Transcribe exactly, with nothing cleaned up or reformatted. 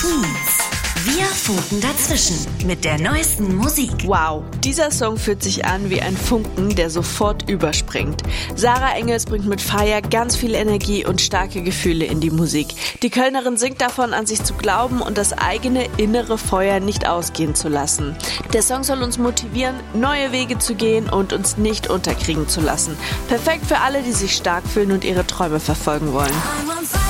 Teens. Wir funken dazwischen mit der neuesten Musik. Wow, dieser Song fühlt sich an wie ein Funken, der sofort überspringt. Sarah Engels bringt mit Fire ganz viel Energie und starke Gefühle in die Musik. Die Kölnerin singt davon, an sich zu glauben und das eigene innere Feuer nicht ausgehen zu lassen. Der Song soll uns motivieren, neue Wege zu gehen und uns nicht unterkriegen zu lassen. Perfekt für alle, die sich stark fühlen und ihre Träume verfolgen wollen.